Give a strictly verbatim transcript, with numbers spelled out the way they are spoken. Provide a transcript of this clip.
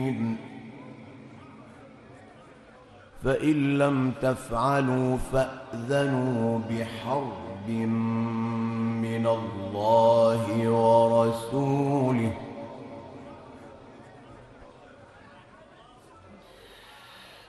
فإن لم تفعلوا فأذنوا بحرب من الله ورسوله